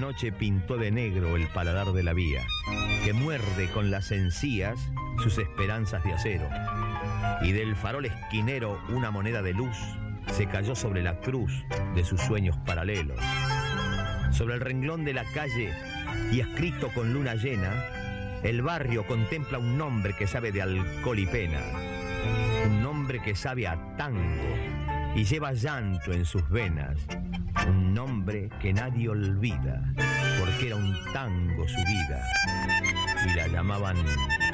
noche pintó de negro el paladar de la vía, que muerde con las encías sus esperanzas de acero. Y del farol esquinero una moneda de luz se cayó sobre la cruz de sus sueños paralelos. Sobre el renglón de la calle y escrito con luna llena, el barrio contempla un nombre que sabe de alcohol y pena, un nombre que sabe a tango y lleva llanto en sus venas, un nombre que nadie olvida, porque era un tango su vida, y la llamaban